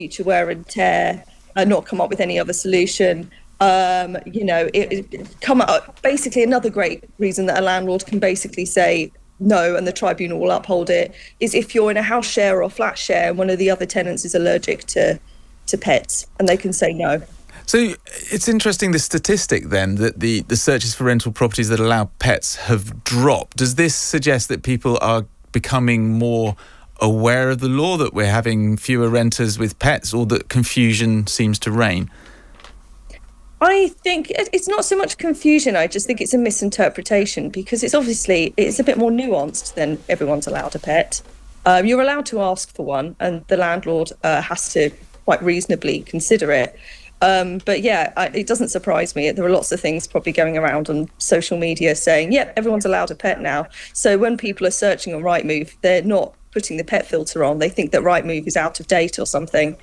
future wear and tear, not come up with any other solution. Come up. Basically, another great reason that a landlord can basically say no and the tribunal will uphold it is if you're in a house share or flat share and one of the other tenants is allergic to pets, and they can say no. So it's interesting, this statistic then, that the searches for rental properties that allow pets have dropped. Does this suggest that people are becoming more aware of the law, that we're having fewer renters with pets, or that confusion seems to reign? I think it's not so much confusion. I just think it's a misinterpretation, because it's a bit more nuanced than everyone's allowed a pet. You're allowed to ask for one, and the landlord has to quite reasonably consider it. But yeah, it doesn't surprise me. There are lots of things probably going around on social media saying, yep, everyone's allowed a pet now. So when people are searching on Rightmove, they're not putting the pet filter on. They think that Rightmove is out of date or something.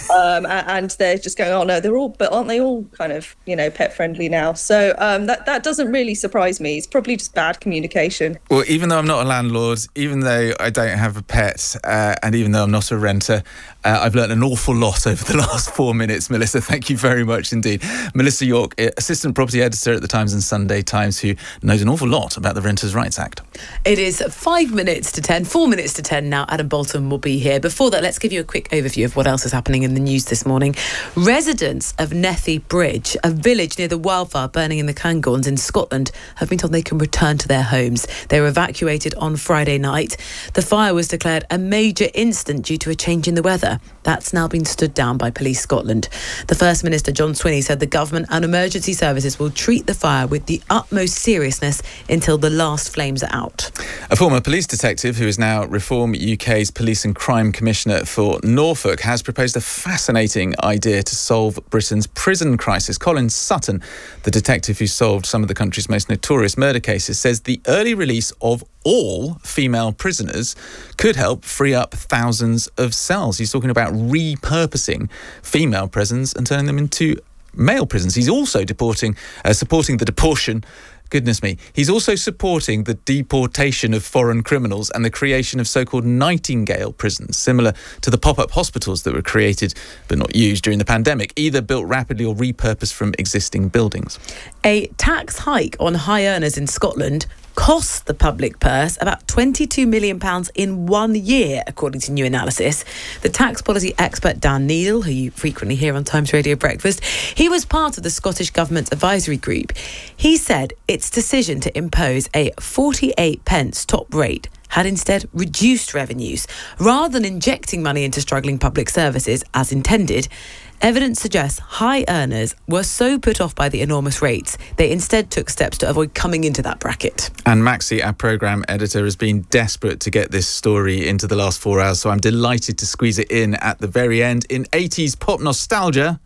And they're just going, oh no, aren't they all kind of, pet friendly now? So that doesn't really surprise me. It's probably just bad communication. Well, even though I'm not a landlord, even though I don't have a pet, and even though I'm not a renter, I've learned an awful lot over the last 4 minutes. Melissa, thank you very much indeed. Melissa York, Assistant Property Editor at the Times and Sunday Times, who knows an awful lot about the Renters' Rights Act. It is 4 minutes to 10 now. Adam Bolton will be here. Before that, let's give you a quick overview of what else is happening in the news this morning. Residents of Nethy Bridge, a village near the wildfire burning in the Cairngorms in Scotland, have been told they can return to their homes. They were evacuated on Friday night. The fire was declared a major incident due to a change in the weather. That's now been stood down by Police Scotland. The First Minister, John Swinney, said the government and emergency services will treat the fire with the utmost seriousness until the last flames are out. A former police detective who is now Reform UK's Police and Crime Commissioner for Norfolk has proposed a fascinating idea to solve Britain's prison crisis. Colin Sutton, the detective who solved some of the country's most notorious murder cases, says the early release of all female prisoners could help free up thousands of cells. He's talking about repurposing female prisons and turning them into male prisons. He's also supporting the deportation. Goodness me. He's also supporting the deportation of foreign criminals and the creation of so-called Nightingale prisons, similar to the pop-up hospitals that were created but not used during the pandemic, either built rapidly or repurposed from existing buildings. A tax hike on high earners in Scotland cost the public purse about £22 million in 1 year, according to new analysis. The tax policy expert Dan Needle, who you frequently hear on Times Radio Breakfast, he was part of the Scottish Government's advisory group. He said its decision to impose a 48p top rate had instead reduced revenues. Rather than injecting money into struggling public services as intended, evidence suggests high earners were so put off by the enormous rates, they instead took steps to avoid coming into that bracket. And Maxi, our programme editor, has been desperate to get this story into the last 4 hours, so I'm delighted to squeeze it in at the very end. In 80s pop nostalgia,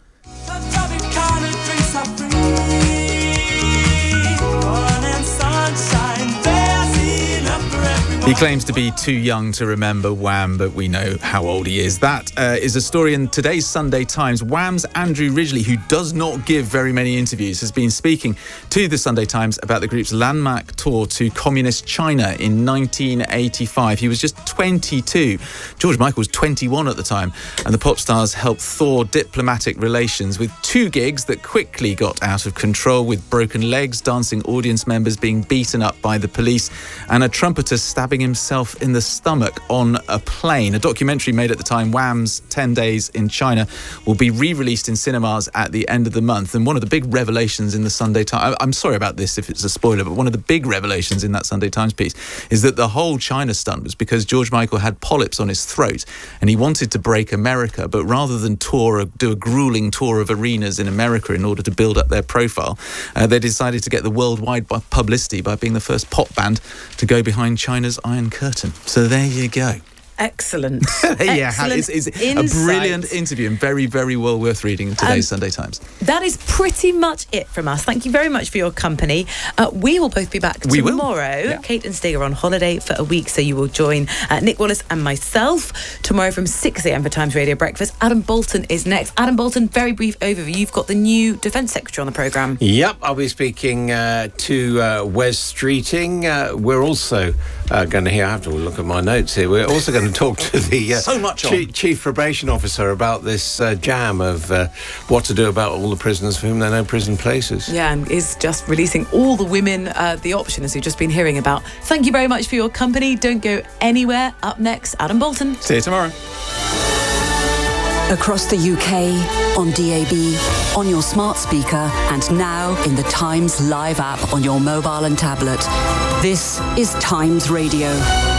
he claims to be too young to remember Wham, but we know how old he is. That is a story in today's Sunday Times. Wham's Andrew Ridgeley, who does not give very many interviews, has been speaking to the Sunday Times about the group's landmark tour to communist China in 1985. He was just 22. George Michael was 21 at the time, and the pop stars helped thaw diplomatic relations with 2 gigs that quickly got out of control, with broken legs, dancing audience members being beaten up by the police, and a trumpeter stabbing himself in the stomach on a plane. A documentary made at the time, Wham's 10 Days in China, will be re-released in cinemas at the end of the month. And one of the big revelations in the Sunday Times, I'm sorry about this if it's a spoiler, but one of the big revelations in that Sunday Times piece is that the whole China stunt was because George Michael had polyps on his throat and he wanted to break America, but rather than do a grueling tour of arenas in America in order to build up their profile, they decided to get the worldwide publicity by being the first pop band to go behind China's Iron Curtain. So there you go. Excellent. Yeah, Excellent it's a brilliant interview and very, very well worth reading in today's Sunday Times. That is pretty much it from us. Thank you very much for your company. We will both be back tomorrow. Yeah. Kate and Stig are on holiday for a week, so you will join Nick Wallace and myself tomorrow from 6 a.m. for Times Radio Breakfast. Adam Bolton is next. Adam Bolton, very brief overview. You've got the new Defence Secretary on the programme. Yep, I'll be speaking to Wes Streeting. We're also going to hear. I have to look at my notes here. We're also going to talk to the Chief Probation Officer about this jam of what to do about all the prisoners for whom there are no prison places. Yeah, and is just releasing all the women the option, as we've just been hearing about. Thank you very much for your company. Don't go anywhere. Up next, Adam Bolton. See you tomorrow. Across the UK, on DAB, on your smart speaker, and now in the Times Live app on your mobile and tablet. This is Times Radio.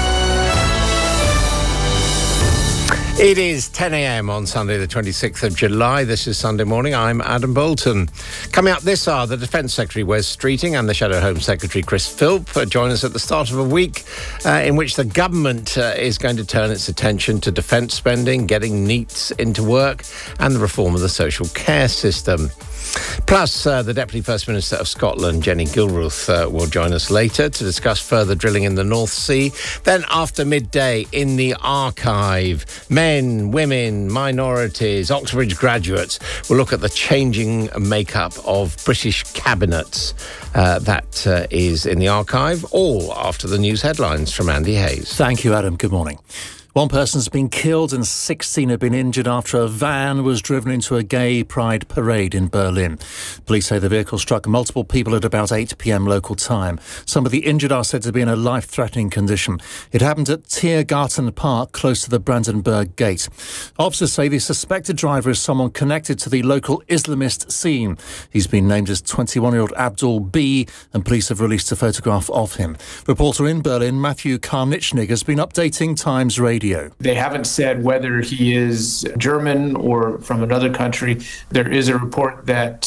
It is 10 a.m. on Sunday, the 26th of July. This is Sunday Morning. I'm Adam Bolton. Coming up this hour, the Defence Secretary Wes Streeting and the Shadow Home Secretary Chris Philp join us at the start of a week in which the government is going to turn its attention to defence spending, getting NEETs into work, and the reform of the social care system. Plus, the Deputy First Minister of Scotland, Jenny Gilruth, will join us later to discuss further drilling in the North Sea. Then, after midday, in the archive, men, women, minorities, Oxbridge graduates will look at the changing makeup of British cabinets. That is in the archive, all after the news headlines from Andy Hayes. Thank you, Adam. Good morning. One person's been killed and 16 have been injured after a van was driven into a gay pride parade in Berlin. Police say the vehicle struck multiple people at about 8 p.m. local time. Some of the injured are said to be in a life-threatening condition. It happened at Tiergarten Park, close to the Brandenburg Gate. Officers say the suspected driver is someone connected to the local Islamist scene. He's been named as 21-year-old Abdul B, and police have released a photograph of him. Reporter in Berlin, Matthew Karnichnig, has been updating Times Radio. They haven't said whether he is German or from another country. There is a report that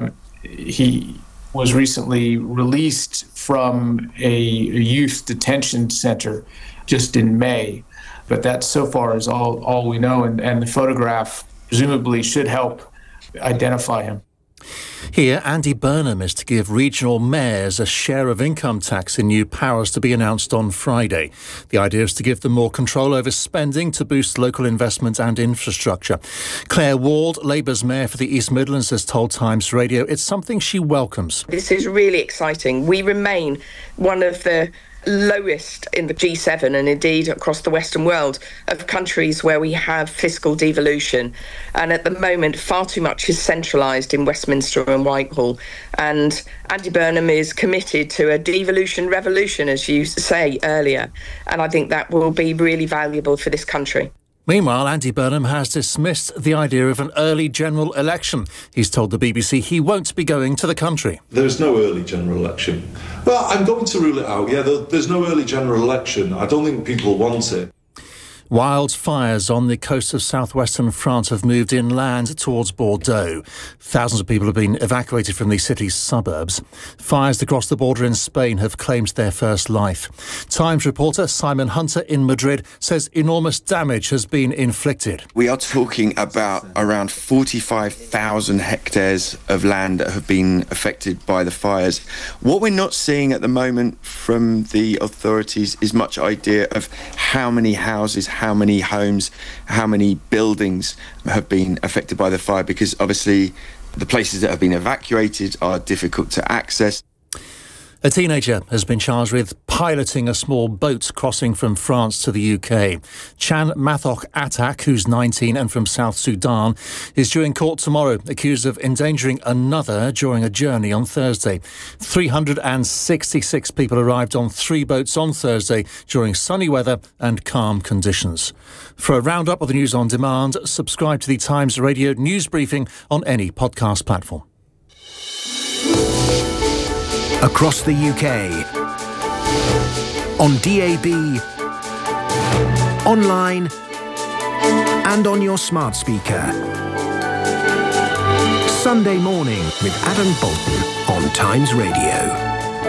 he was recently released from a youth detention center just in May. But that so far is all we know, and the photograph presumably should help identify him. Here, Andy Burnham is to give regional mayors a share of income tax in new powers to be announced on Friday. The idea is to give them more control over spending to boost local investment and infrastructure. Claire Ward, Labour's mayor for the East Midlands, has told Times Radio it's something she welcomes. This is really exciting. We remain one of the lowest in the G7 and indeed across the Western world of countries where we have fiscal devolution. And at the moment, far too much is centralised in Westminster and Whitehall. And Andy Burnham is committed to a devolution revolution, as you say earlier. And I think that will be really valuable for this country. Meanwhile, Andy Burnham has dismissed the idea of an early general election. He's told the BBC he won't be going to the country. There's no early general election. Well, I'm going to rule it out. Yeah, there's no early general election. I don't think people want it. Wildfires on the coast of southwestern France have moved inland towards Bordeaux. Thousands of people have been evacuated from the city's suburbs. Fires across the border in Spain have claimed their first life. Times reporter Simon Hunter in Madrid says enormous damage has been inflicted. We are talking about around 45,000 hectares of land that have been affected by the fires. What we're not seeing at the moment from the authorities is much idea of how many houses, how many homes, how many buildings have been affected by the fire, because obviously the places that have been evacuated are difficult to access. A teenager has been charged with piloting a small boat crossing from France to the UK. Chan Mathok Atak, who's 19 and from South Sudan, is due in court tomorrow, accused of endangering another during a journey on Thursday. 366 people arrived on 3 boats on Thursday during sunny weather and calm conditions. For a roundup of the news on demand, subscribe to the Times Radio news briefing on any podcast platform. Across the UK, on DAB, online and on your smart speaker. Sunday Morning with Adam Bolton on Times Radio.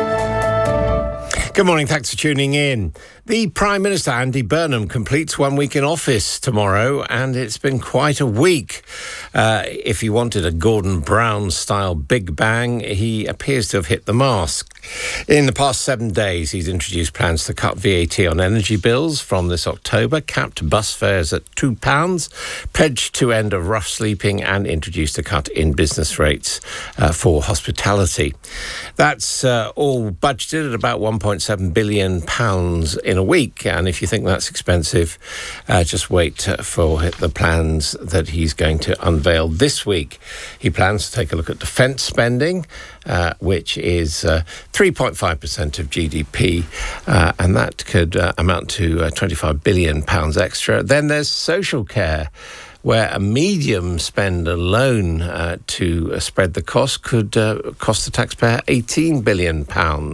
Good morning, thanks for tuning in. The Prime Minister, Andy Burnham, completes 1 week in office tomorrow, and it's been quite a week. If you wanted a Gordon Brown-style Big Bang, he appears to have hit the mark. In the past 7 days, he's introduced plans to cut VAT on energy bills from this October, capped bus fares at £2, pledged to end of rough sleeping, and introduced a cut in business rates for hospitality. That's all budgeted at about £1.7 billion in a week. And if you think that's expensive, just wait for the plans that he's going to unveil this week. He plans to take a look at defence spending, which is 3.5% of GDP, and that could amount to £25 billion extra. Then there's social care, where a medium spend alone to spread the cost could cost the taxpayer £18 billion.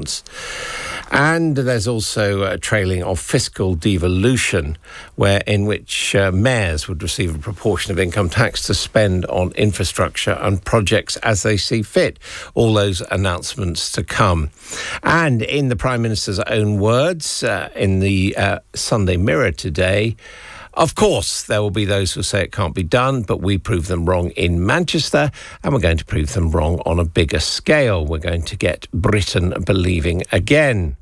And there's also a trailing of fiscal devolution, in which mayors would receive a proportion of income tax to spend on infrastructure and projects as they see fit. All those announcements to come. And in the Prime Minister's own words, in the Sunday Mirror today, of course, there will be those who say it can't be done, but we proved them wrong in Manchester, and we're going to prove them wrong on a bigger scale. We're going to get Britain believing again.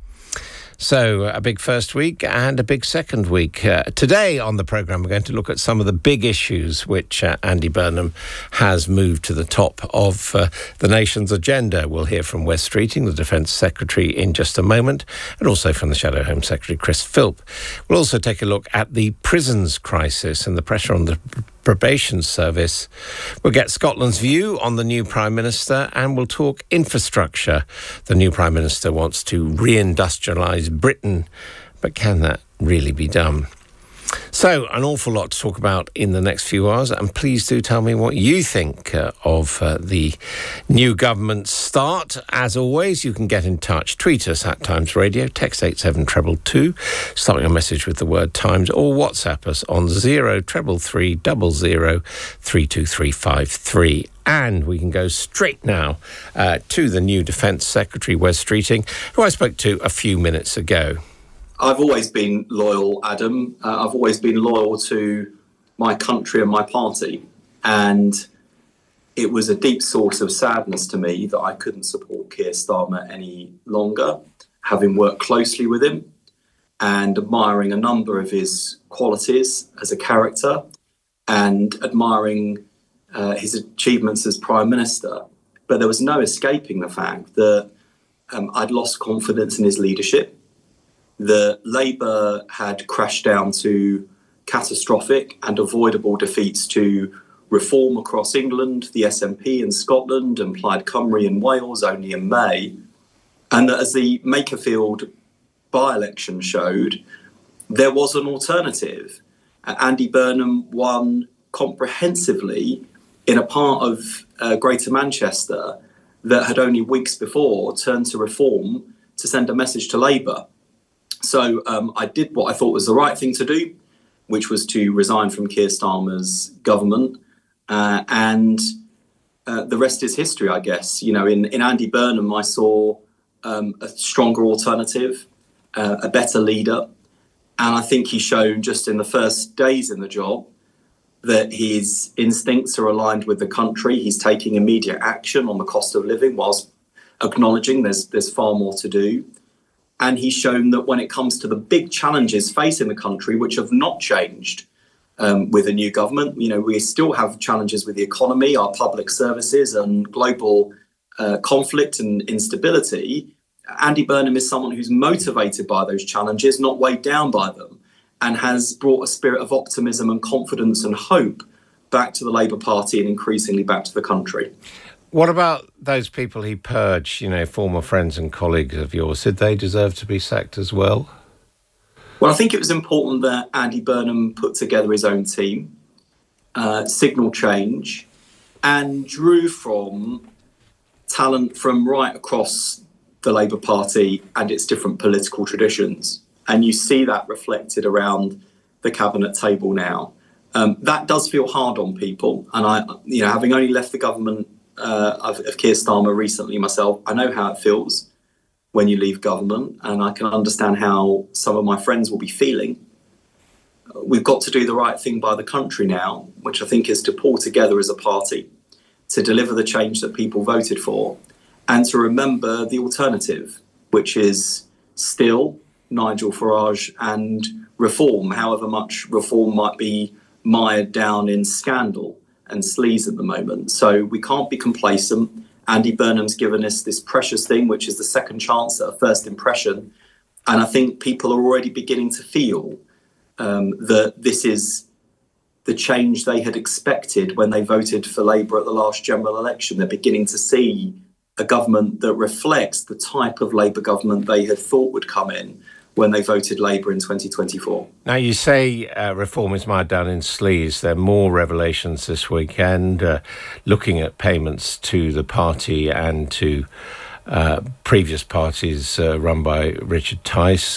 So a big first week and a big second week. Today on the programme, we're going to look at some of the big issues which Andy Burnham has moved to the top of the nation's agenda. We'll hear from Wes Streeting, the Defence Secretary, in just a moment, and also from the Shadow Home Secretary, Chris Philp. We'll also take a look at the prisons crisis and the pressure on the probation service. We'll get Scotland's view on the new Prime Minister, and we'll talk infrastructure. The new Prime Minister wants to reindustrialise Britain, but can that really be done? So, an awful lot to talk about in the next few hours, and please do tell me what you think of the new government's start. As always, you can get in touch. Tweet us at Times Radio, text 87322, start your message with the word Times, or WhatsApp us on 0333 00 32353. And we can go straight now to the new Defence Secretary, Wes Streeting, who I spoke to a few minutes ago. I've always been loyal, Adam. I've always been loyal to my country and my party. And it was a deep source of sadness to me that I couldn't support Keir Starmer any longer, having worked closely with him and admiring a number of his qualities as a character and admiring his achievements as Prime Minister. But there was no escaping the fact that I'd lost confidence in his leadership. The Labour had crashed down to catastrophic and avoidable defeats to Reform across England, the SNP in Scotland, and Plaid Cymru in Wales only in May. And that as the Makerfield by-election showed, there was an alternative. Andy Burnham won comprehensively in a part of Greater Manchester that had only weeks before turned to Reform to send a message to Labour. So I did what I thought was the right thing to do, which was to resign from Keir Starmer's government. And the rest is history, I guess. You know, in Andy Burnham, I saw a stronger alternative, a better leader. And I think he's shown just in the first days in the job that his instincts are aligned with the country. He's taking immediate action on the cost of living whilst acknowledging there's far more to do. And he's shown that when it comes to the big challenges facing the country, which have not changed with a new government, you know, we still have challenges with the economy, our public services and global conflict and instability. Andy Burnham is someone who's motivated by those challenges, not weighed down by them, and has brought a spirit of optimism and confidence and hope back to the Labour Party and increasingly back to the country. What about those people he purged, you know, former friends and colleagues of yours? Did they deserve to be sacked as well? Well, I think it was important that Andy Burnham put together his own team, signalled change, and drew from talent from right across the Labour Party and its different political traditions. And you see that reflected around the cabinet table now. That does feel hard on people. And I, you know, having only left the government of Keir Starmer recently myself, I know how it feels when you leave government, and I can understand how some of my friends will be feeling. We've got to do the right thing by the country now, which I think is to pull together as a party to deliver the change that people voted for and to remember the alternative, which is still Nigel Farage and reform, however much reform might be mired down in scandal and sleaze at the moment. So we can't be complacent. Andy Burnham's given us this precious thing, which is the second chance at a first impression. And I think people are already beginning to feel that this is the change they had expected when they voted for Labour at the last general election. They're beginning to see a government that reflects the type of Labour government they had thought would come in when they voted Labour in 2024. Now, you say reform is mired down in sleaze. There are more revelations this weekend, looking at payments to the party and to previous parties run by Richard Tice.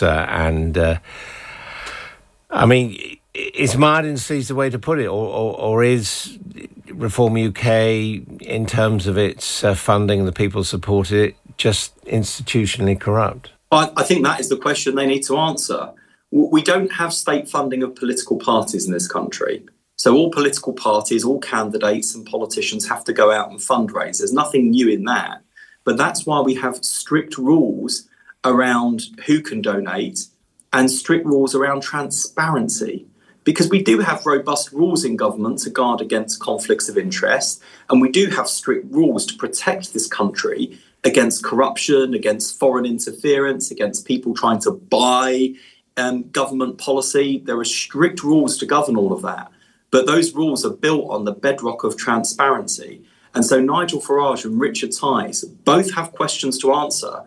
Is mired in sleaze the way to put it? Or is Reform UK, in terms of its funding and the people support it, just institutionally corrupt? I think that is the question they need to answer. We don't have state funding of political parties in this country. So all political parties, all candidates and politicians have to go out and fundraise. There's nothing new in that. But that's why we have strict rules around who can donate and strict rules around transparency. Because we do have robust rules in government to guard against conflicts of interest. And we do have strict rules to protect this country against corruption, against foreign interference, against people trying to buy government policy. There are strict rules to govern all of that. But those rules are built on the bedrock of transparency. And so Nigel Farage and Richard Tice both have questions to answer.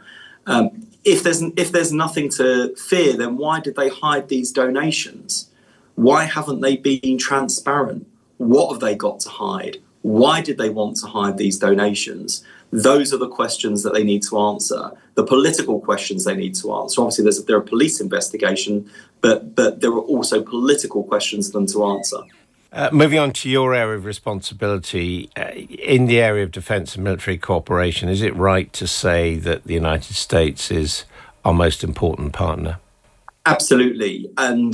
If there's nothing to fear, then why did they hide these donations? Why haven't they been transparent? What have they got to hide? Why did they want to hide these donations? Those are the questions that they need to answer. The political questions they need to answer. Obviously, there are police investigation, but there are also political questions for them to answer. Moving on to your area of responsibility, in the area of defence and military cooperation, is it right to say that the United States is our most important partner? Absolutely. And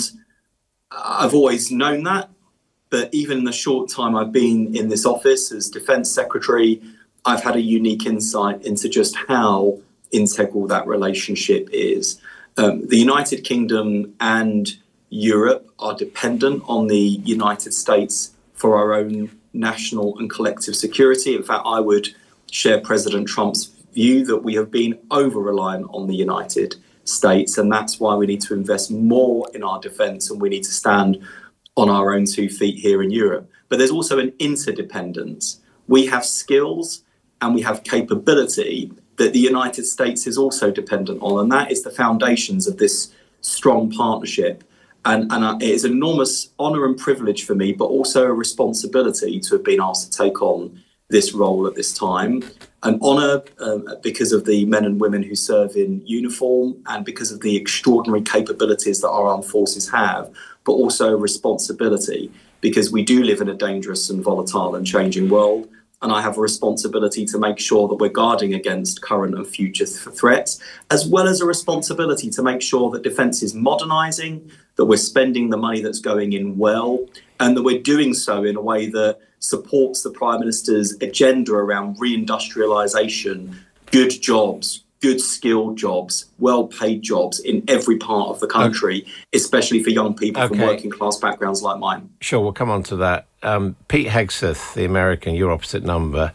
I've always known that. But even in the short time I've been in this office as Defence Secretary, I've had a unique insight into just how integral that relationship is. The United Kingdom and Europe are dependent on the United States for our own national and collective security. In fact, I would share President Trump's view that we have been over-reliant on the United States, and that's why we need to invest more in our defence and we need to stand on our own 2 feet here in Europe. But there's also an interdependence. We have skills and we have capability that the United States is also dependent on, and that is the foundations of this strong partnership. And it is an enormous honour and privilege for me, but also a responsibility to have been asked to take on this role at this time. An honour because of the men and women who serve in uniform and because of the extraordinary capabilities that our armed forces have, but also a responsibility because we do live in a dangerous and volatile and changing world. And I have a responsibility to make sure that we're guarding against current and future threats, as well as a responsibility to make sure that defence is modernising, that we're spending the money that's going in well, and that we're doing so in a way that supports the Prime Minister's agenda around reindustrialisation, good jobs, good skilled jobs, well-paid jobs in every part of the country, especially for young people from working class backgrounds like mine. Sure, we'll come on to that. Pete Hegseth, the American, your opposite number,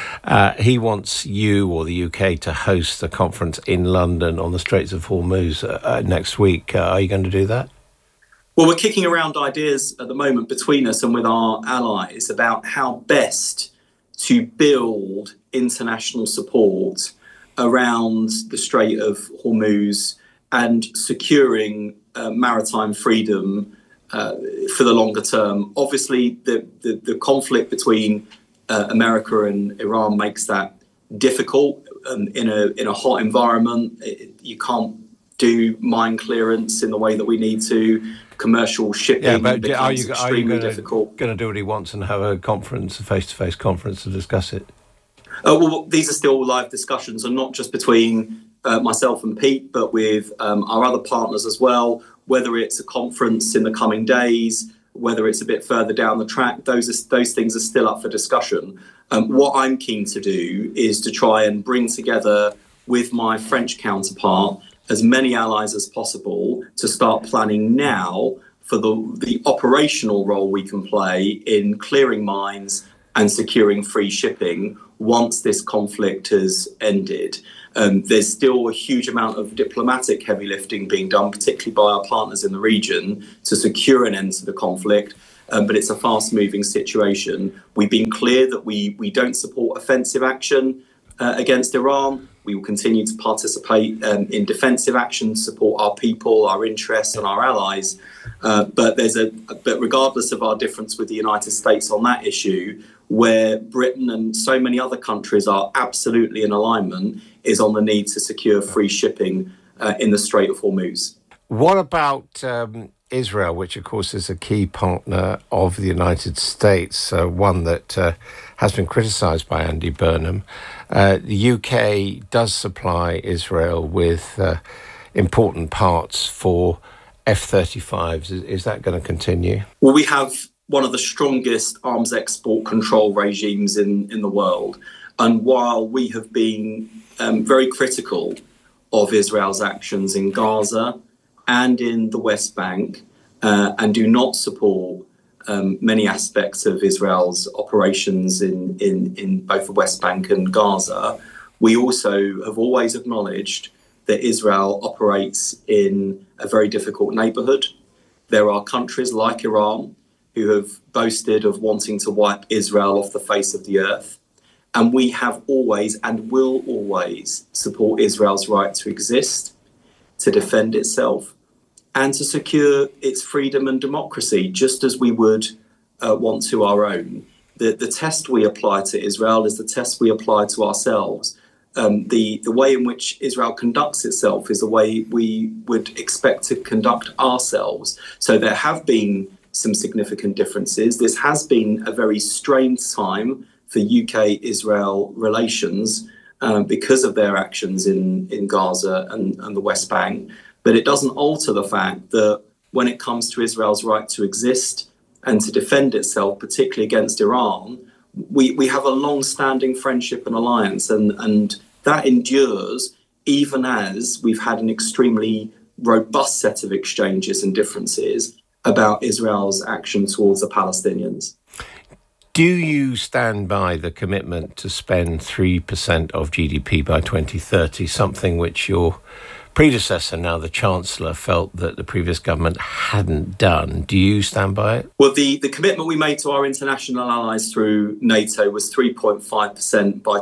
he wants you or the UK to host a conference in London on the Straits of Hormuz next week. Are you going to do that? Well, we're kicking around ideas at the moment between us and with our allies about how best to build international support around the Strait of Hormuz and securing maritime freedom for the longer term. Obviously, the conflict between America and Iran makes that difficult in a hot environment. You can't do mine clearance in the way that we need to. Commercial shipping becomes extremely difficult. Going to do what he wants and have a conference, a face-to-face conference to discuss it? Well, these are still live discussions, and not just between myself and Pete, but with our other partners as well. Whether it's a conference in the coming days, whether it's a bit further down the track, those things are still up for discussion. What I'm keen to do is to try and bring together with my French counterpart as many allies as possible to start planning now for the operational role we can play in clearing mines and securing free shipping once this conflict has ended. There's still a huge amount of diplomatic heavy lifting being done, particularly by our partners in the region, to secure an end to the conflict. But it's a fast-moving situation. We've been clear that we don't support offensive action against Iran. We will continue to participate in defensive action, support our people, our interests, and our allies. But regardless of our difference with the United States on that issue, where Britain and so many other countries are absolutely in alignment, is on the need to secure free shipping in the Strait of Hormuz. What about Israel, which of course is a key partner of the United States, one that has been criticised by Andy Burnham? The UK does supply Israel with important parts for F-35s. Is that going to continue? Well, we have one of the strongest arms export control regimes in the world. And while we have been very critical of Israel's actions in Gaza and in the West Bank, and do not support many aspects of Israel's operations in both the West Bank and Gaza, we also have always acknowledged that Israel operates in a very difficult neighbourhood. There are countries like Iran who have boasted of wanting to wipe Israel off the face of the earth. And we have always and will always support Israel's right to exist, to defend itself, and to secure its freedom and democracy, just as we would want to our own. The test we apply to Israel is the test we apply to ourselves. The way in which Israel conducts itself is the way we would expect to conduct ourselves. So there have been some significant differences. This has been a very strained time for UK-Israel relations because of their actions in Gaza and the West Bank. But it doesn't alter the fact that when it comes to Israel's right to exist and to defend itself, particularly against Iran, we have a long-standing friendship and alliance, and that endures even as we've had an extremely robust set of exchanges and differences about Israel's action towards the Palestinians. Do you stand by the commitment to spend 3% of GDP by 2030, something which your predecessor, now the Chancellor, felt that the previous government hadn't done? Do you stand by it? Well, the commitment we made to our international allies through NATO was 3.5% by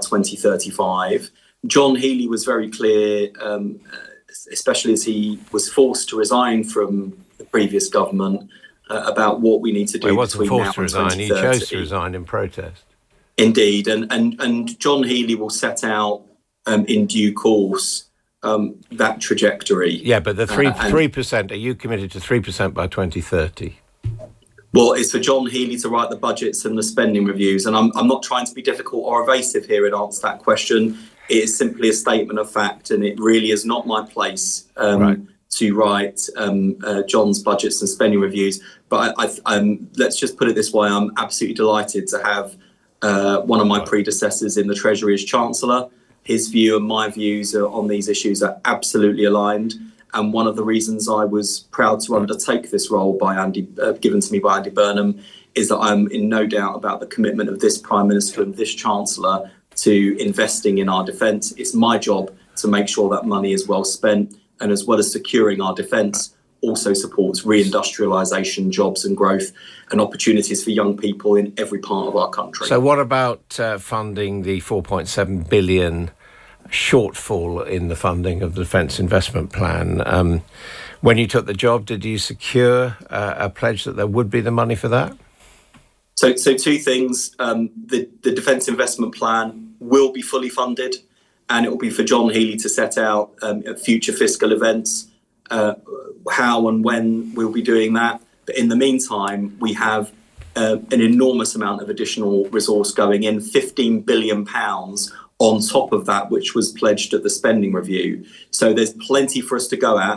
2035. John Healey was very clear, especially as he was forced to resign from the previous government, about what we need to do. He wasn't forced to resign, he chose to resign in protest. Indeed, and John Healey will set out in due course that trajectory. Yeah, but the 3%, are you committed to 3% by 2030? Well, it's for John Healey to write the budgets and the spending reviews, and I'm not trying to be difficult or evasive here in answer to that question. It is simply a statement of fact, and it really is not my place to write John's budgets and spending reviews. But let's just put it this way: I'm absolutely delighted to have one of my predecessors in the Treasury as Chancellor. His view and my views on these issues are absolutely aligned. And one of the reasons I was proud to undertake this role given to me by Andy Burnham is that I'm in no doubt about the commitment of this Prime Minister and this Chancellor to investing in our defence. It's my job to make sure that money is well spent, and as well as securing our defence, also supports reindustrialisation, jobs and growth and opportunities for young people in every part of our country. So what about funding the 4.7 billion shortfall in the funding of the Defence Investment Plan? When you took the job, did you secure a pledge that there would be the money for that? So two things. The Defence Investment Plan will be fully funded, and it will be for John Healey to set out future fiscal events, how and when we'll be doing that. But in the meantime, we have an enormous amount of additional resource going in, £15 billion on top of that, which was pledged at the spending review. So there's plenty for us to go at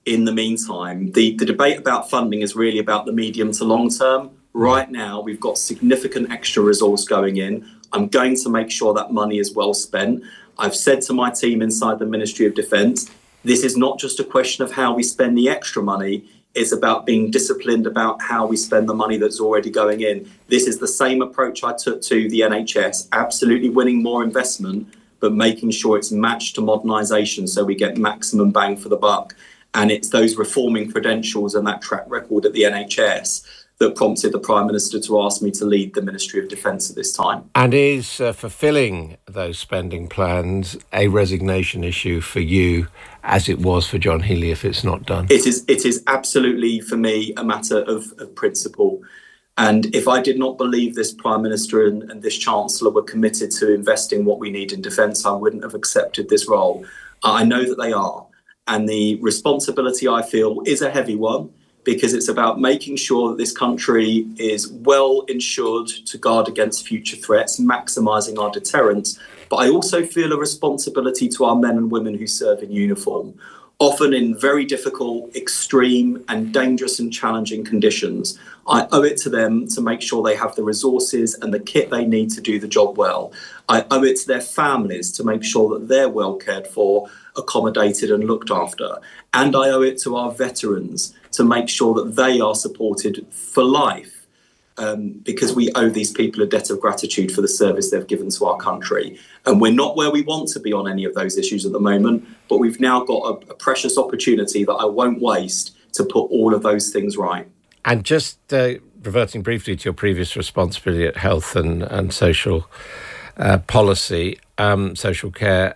in the meantime. The debate about funding is really about the medium to long term. Right now, we've got significant extra resource going in. I'm going to make sure that money is well spent. I've said to my team inside the Ministry of Defence, this is not just a question of how we spend the extra money. It's about being disciplined about how we spend the money that's already going in. This is the same approach I took to the NHS, absolutely winning more investment, but making sure it's matched to modernisation so we get maximum bang for the buck. And it's those reforming credentials and that track record at the NHS that prompted the Prime Minister to ask me to lead the Ministry of Defence at this time. And is fulfilling those spending plans a resignation issue for you, as it was for John Healey if it's not done? It is absolutely, for me, a matter of principle. And if I did not believe this Prime Minister and this Chancellor were committed to investing what we need in defence, I wouldn't have accepted this role. I know that they are. And the responsibility, I feel, is a heavy one, because it's about making sure that this country is well insured to guard against future threats, maximising our deterrence. But I also feel a responsibility to our men and women who serve in uniform, often in very difficult, extreme and dangerous and challenging conditions. I owe it to them to make sure they have the resources and the kit they need to do the job well. I owe it to their families to make sure that they're well cared for, accommodated and looked after. And I owe it to our veterans to make sure that they are supported for life, because we owe these people a debt of gratitude for the service they've given to our country. And we're not where we want to be on any of those issues at the moment, but we've now got a precious opportunity that I won't waste to put all of those things right. And just reverting briefly to your previous responsibility at health and social policy, social care,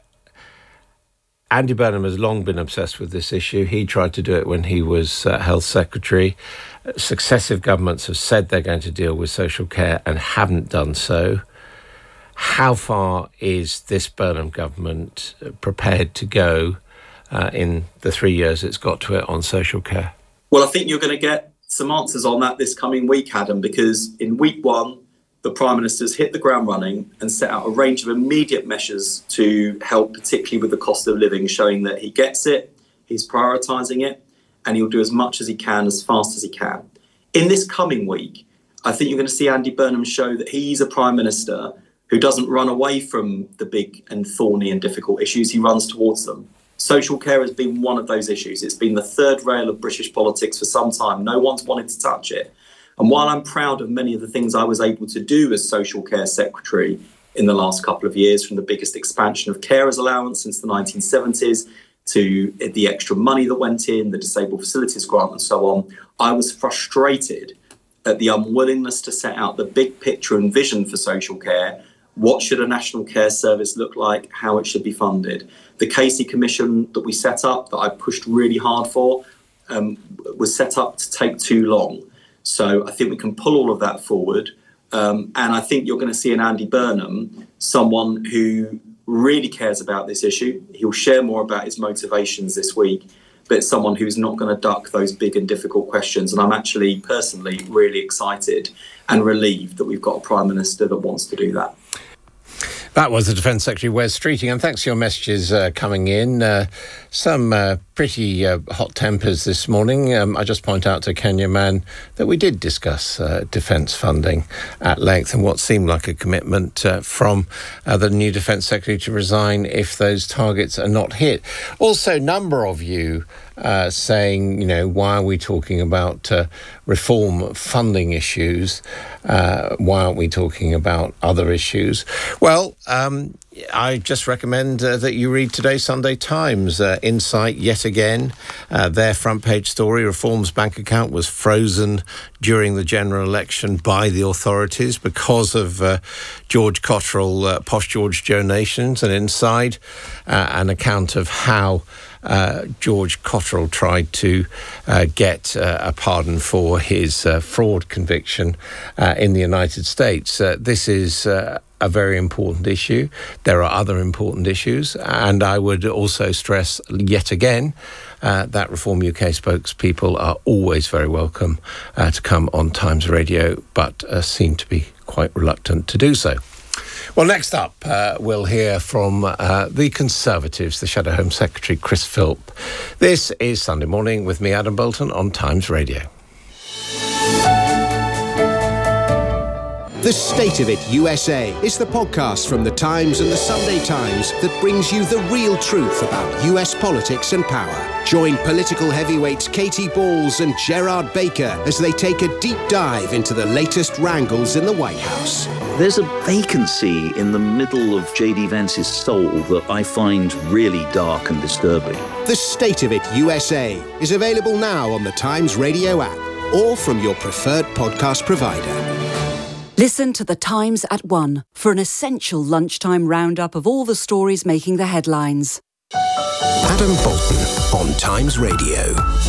Andy Burnham has long been obsessed with this issue. He tried to do it when he was Health Secretary. Successive governments have said they're going to deal with social care and haven't done so. How far is this Burnham government prepared to go in the 3 years it's got to it on social care? Well, I think you're going to get some answers on that this coming week, Adam, because in week one, the Prime Minister's hit the ground running and set out a range of immediate measures to help, particularly with the cost of living, showing that he gets it, he's prioritising it, and he'll do as much as he can, as fast as he can. In this coming week, I think you're going to see Andy Burnham show that he's a Prime Minister who doesn't run away from the big and thorny and difficult issues, he runs towards them. Social care has been one of those issues. It's been the third rail of British politics for some time. No one's wanted to touch it. And while I'm proud of many of the things I was able to do as Social Care Secretary in the last couple of years, from the biggest expansion of carers allowance since the 1970s to the extra money that went in, the disabled facilities grant and so on, I was frustrated at the unwillingness to set out the big picture and vision for social care. What should a national care service look like? How it should be funded? The Casey Commission that we set up, that I pushed really hard for, was set up to take too long. So I think we can pull all of that forward. And I think you're going to see in Andy Burnham someone who really cares about this issue. He'll share more about his motivations this week, but someone who's not going to duck those big and difficult questions. And I'm actually personally really excited and relieved that we've got a Prime Minister that wants to do that. That was the Defence Secretary, Wes Streeting, and thanks for your messages coming in. Some pretty hot tempers this morning. I just point out to Kenya Mann that we did discuss defence funding at length and what seemed like a commitment from the new Defence Secretary to resign if those targets are not hit. Also, a number of you saying, why are we talking about reform funding issues? Why aren't we talking about other issues? Well, I just recommend that you read today's Sunday Times. Insight, yet again, their front page story, Reform's bank account was frozen during the general election by the authorities because of George Cotterill, Posh George donations, and inside an account of how George Cotterill tried to get a pardon for his fraud conviction in the United States. This is a very important issue. There are other important issues, and I would also stress yet again that Reform UK spokespeople are always very welcome to come on Times Radio, but seem to be quite reluctant to do so. Well, next up, we'll hear from the Conservatives, the Shadow Home Secretary, Chris Philp. This is Sunday Morning with me, Adam Bolton, on Times Radio. The State of It USA is the podcast from The Times and The Sunday Times that brings you the real truth about US politics and power. Join political heavyweights Katie Balls and Gerard Baker as they take a deep dive into the latest wrangles in the White House. There's a vacancy in the middle of J.D. Vance's soul that I find really dark and disturbing. The State of It USA is available now on the Times Radio app or from your preferred podcast provider. Listen to The Times at 1 for an essential lunchtime roundup of all the stories making the headlines. Adam Bolton on Times Radio.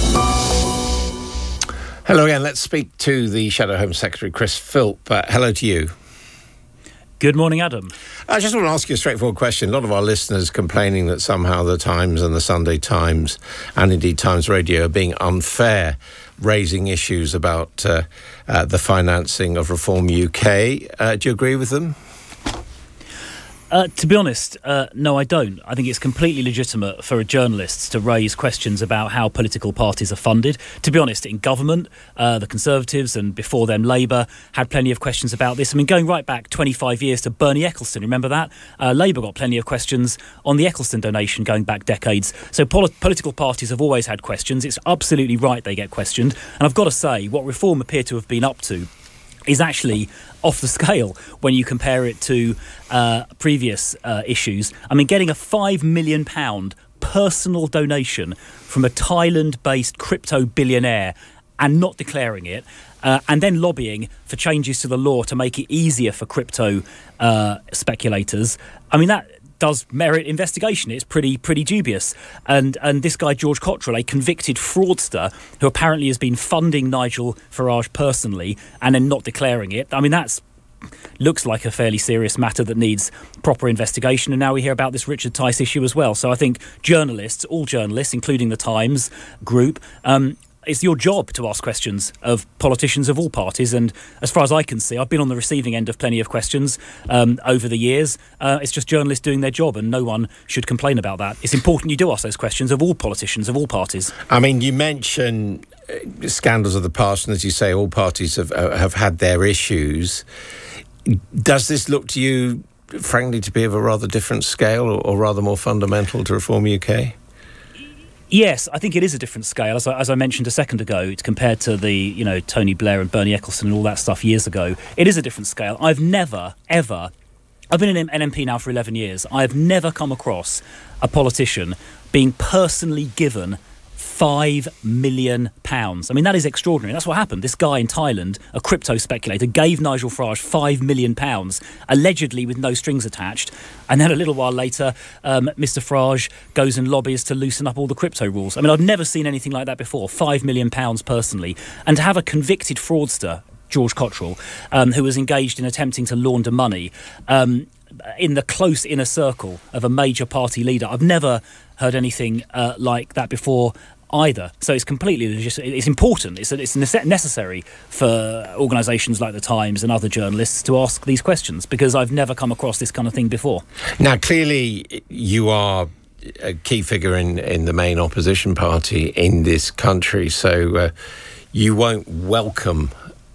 Hello again. Let's speak to the Shadow Home Secretary, Chris Philp. Hello to you. Good morning, Adam. I just want to ask you a straightforward question. A lot of our listeners complaining that somehow the Times and the Sunday Times and indeed Times Radio are being unfair, raising issues about the financing of Reform UK. Do you agree with them? To be honest, no, I don't. I think it's completely legitimate for journalists to raise questions about how political parties are funded. To be honest, in government, the Conservatives and before them Labour had plenty of questions about this. I mean, going right back 25 years to Bernie Ecclestone, remember that? Labour got plenty of questions on the Ecclestone donation going back decades. So political parties have always had questions. It's absolutely right they get questioned. And I've got to say, what Reform appear to have been up to is actually off the scale when you compare it to previous issues. I mean, getting a £5 million personal donation from a Thailand-based crypto billionaire and not declaring it, and then lobbying for changes to the law to make it easier for crypto speculators. I mean, that does merit investigation. It's pretty dubious. And this guy, George Cottrell, a convicted fraudster who apparently has been funding Nigel Farage personally and then not declaring it. I mean, that's looks like a fairly serious matter that needs proper investigation. And now we hear about this Richard Tice issue as well. So I think journalists, all journalists, including the Times Group, it's your job to ask questions of politicians of all parties. And as far as I can see, I've been on the receiving end of plenty of questions over the years. It's just journalists doing their job, and no one should complain about that. It's important you do ask those questions of all politicians, of all parties. I mean, you mention scandals of the past, and as you say, all parties have had their issues. Does this look to you, frankly, to be of a rather different scale or rather more fundamental to Reform UK? Yes, I think it is a different scale. As I mentioned a second ago, it's compared to the, Tony Blair and Bernie Ecclestone and all that stuff years ago. It is a different scale. I've never, ever... I've been an MP now for 11 years. I've never come across a politician being personally given £5 million. I mean, that is extraordinary. That's what happened. This guy in Thailand, a crypto speculator, gave Nigel Farage £5 million, allegedly with no strings attached. And then a little while later, Mr. Farage goes and lobbies to loosen up all the crypto rules. I mean, I've never seen anything like that before. £5 million personally. And to have a convicted fraudster, George Cottrell, who was engaged in attempting to launder money in the close inner circle of a major party leader. I've never heard anything like that before either. So it's completely it's important. It's necessary for organisations like the Times and other journalists to ask these questions, because I've never come across this kind of thing before. Now, clearly, you are a key figure in the main opposition party in this country, so you won't welcome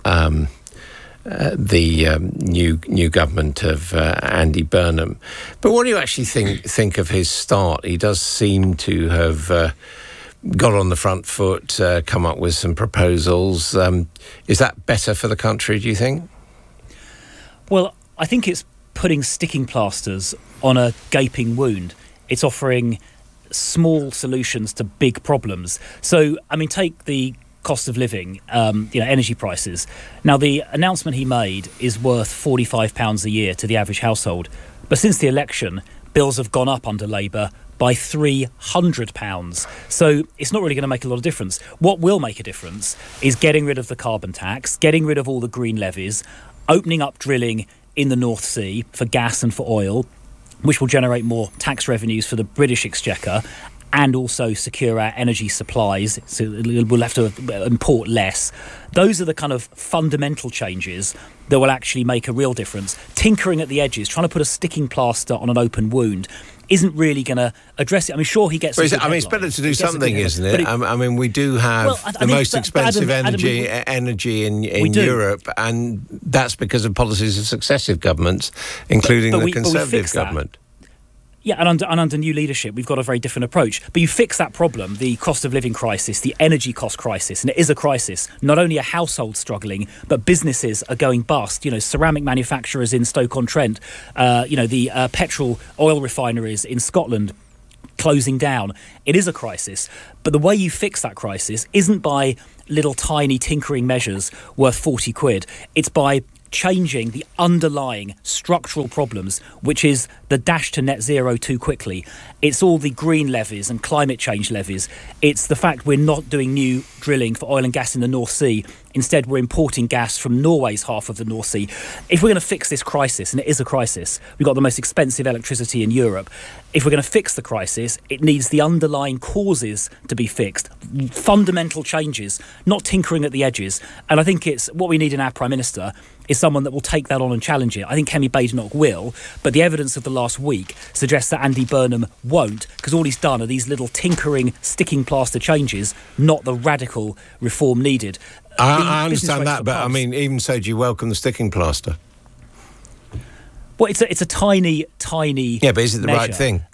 the new government of Andy Burnham. But what do you actually think of his start? He does seem to have got on the front foot, come up with some proposals. Is that better for the country, do you think? Well, I think it's putting sticking plasters on a gaping wound. It's offering small solutions to big problems. So, I mean, take the cost of living, energy prices. Now, the announcement he made is worth £45 a year to the average household. But since the election, bills have gone up under Labour by £300. So it's not really going to make a lot of difference. What will make a difference is getting rid of the carbon tax, getting rid of all the green levies, opening up drilling in the North Sea for gas and for oil, which will generate more tax revenues for the British Exchequer, and also secure our energy supplies, so we'll have to import less. Those are the kind of fundamental changes that will actually make a real difference. Tinkering at the edges, trying to put a sticking plaster on an open wound, isn't really going to address it. I mean, sure, he gets. It's better to do something, isn't it? I mean, we do have the most expensive energy in Europe, and that's because of policies of successive governments, including the Conservative government. Yeah, and under new leadership, we've got a very different approach. But you fix that problem, the cost of living crisis, the energy cost crisis, and it is a crisis. Not only are households struggling, but businesses are going bust. Ceramic manufacturers in Stoke-on-Trent, the petrol oil refineries in Scotland closing down. It is a crisis. But the way you fix that crisis isn't by little tiny tinkering measures worth 40 quid. It's by changing the underlying structural problems, which is the dash to net zero too quickly. It's all the green levies and climate change levies. It's the fact we're not doing new drilling for oil and gas in the North Sea. Instead, we're importing gas from Norway's half of the North Sea. If we're going to fix this crisis, and it is a crisis, we've got the most expensive electricity in Europe. If we're going to fix the crisis, it needs the underlying causes to be fixed. Fundamental changes, not tinkering at the edges. And I think it's what we need in our Prime Minister is someone that will take that on and challenge it. I think Kemi Badenoch will, but the evidence of the last week suggests that Andy Burnham won't, because all he's done are these little tinkering, sticking plaster changes, not the radical reform needed. I understand that, but I mean, even so, do you welcome the sticking plaster? Well, it's a tiny. Yeah, but is it the right thing?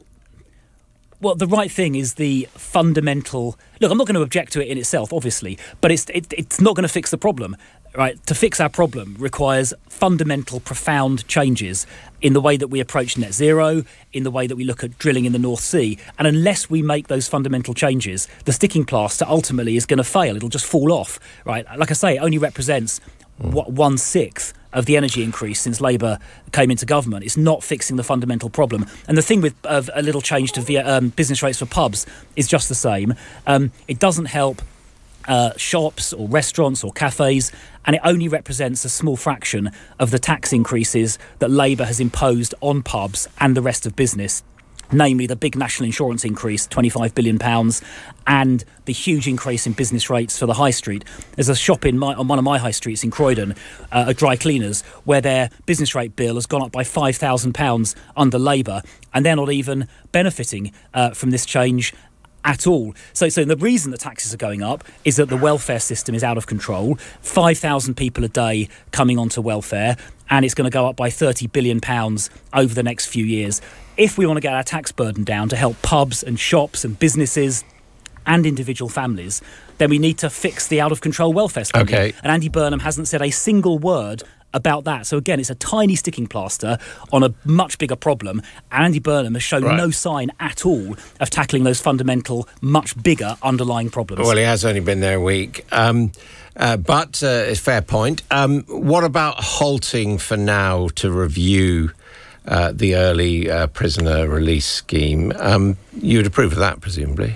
Well, the right thing is the fundamental. Look, I'm not going to object to it in itself, obviously, but it's not going to fix the problem. Right, to fix our problem requires fundamental, profound changes in the way that we approach net zero, in the way that we look at drilling in the North Sea. And unless we make those fundamental changes, the sticking plaster ultimately is going to fail. It'll just fall off. Right, like I say, it only represents 1/6 of the energy increase since Labour came into government. It's not fixing the fundamental problem. And the thing with a little change to business rates for pubs is just the same. It doesn't help shops or restaurants or cafes, and it only represents a small fraction of the tax increases that Labour has imposed on pubs and the rest of business, namely the big national insurance increase, £25 billion, and the huge increase in business rates for the high street. There's a shop on one of my high streets in Croydon, a dry cleaners, where their business rate bill has gone up by £5,000 under Labour, and they're not even benefiting from this change at all. So the reason the taxes are going up is that the welfare system is out of control. 5,000 people a day coming onto welfare, and it's going to go up by £30 billion over the next few years. If we want to get our tax burden down to help pubs and shops and businesses and individual families, then we need to fix the out-of-control welfare spending. Okay. And Andy Burnham hasn't said a single word about that. So again, it's a tiny sticking plaster on a much bigger problem. And Andy Burnham has shown no sign at all of tackling those fundamental, much bigger underlying problems. Well, he has only been there a week. But it's a fair point. What about halting for now to review the early prisoner release scheme? You would approve of that, presumably?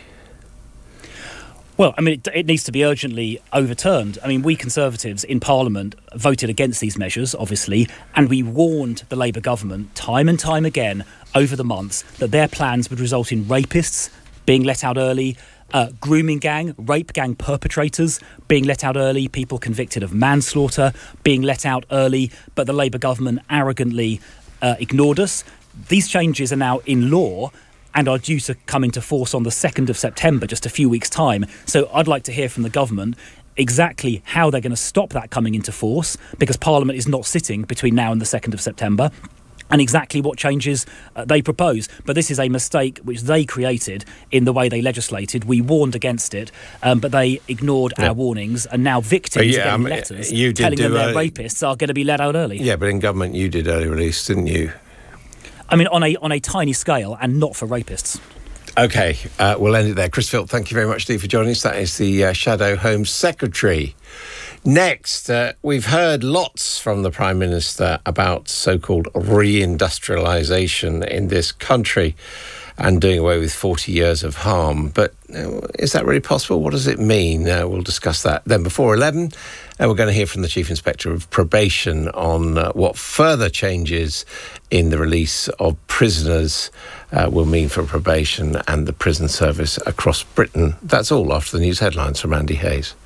Well, I mean, it needs to be urgently overturned. I mean, we Conservatives in Parliament voted against these measures, obviously, and we warned the Labour government time and time again over the months that their plans would result in rapists being let out early, grooming gang, rape gang perpetrators being let out early, people convicted of manslaughter being let out early, but the Labour government arrogantly ignored us. These changes are now in law and are due to come into force on the 2nd of September, just a few weeks' time. So I'd like to hear from the government exactly how they're going to stop that coming into force, because Parliament is not sitting between now and the 2nd of September, and exactly what changes they propose. But this is a mistake which they created in the way they legislated. We warned against it, but they ignored our warnings, and now victims are getting letters telling them their rapists are going to be let out early. Yeah, but in government you did early release, didn't you? I mean, on a tiny scale, and not for rapists. OK, we'll end it there. Chris Philp, thank you very much indeed for joining us. That is the Shadow Home Secretary. Next, we've heard lots from the Prime Minister about so-called reindustrialisation in this country. and doing away with 40 years of harm. But is that really possible? What does it mean? We'll discuss that. Then before 11, we're going to hear from the Chief Inspector of Probation on what further changes in the release of prisoners will mean for probation and the prison service across Britain. That's all after the news headlines from Andy Hayes.